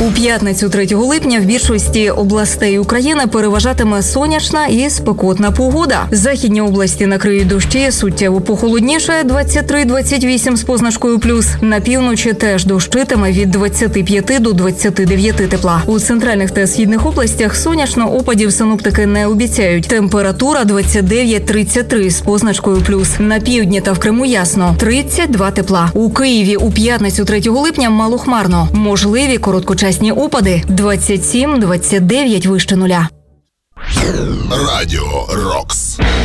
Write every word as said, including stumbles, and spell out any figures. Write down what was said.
У п'ятницю третього липня в більшості областей України переважатиме сонячна і спекотна погода. Західні області накриють дощі, суттєво похолодніше двадцять три - двадцять вісім з позначкою плюс. На півночі теж дощитиме від двадцяти п'яти до двадцяти дев'яти тепла. У центральних та східних областях сонячно, опадів синоптики не обіцяють. Температура двадцять дев'ять - тридцять три з позначкою плюс. На півдні та в Криму ясно – тридцять два тепла. У Києві у п'ятницю третього липня малохмарно. Можливі короткочасні опади – двадцять сім - двадцять дев'ять вище нуля. Радіо Рокс.